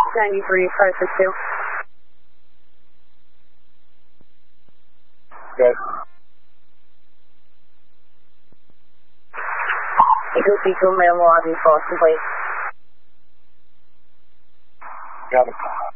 93, process 2. Good. Eagle Beacon, mail lobby, Boston, please. Got it.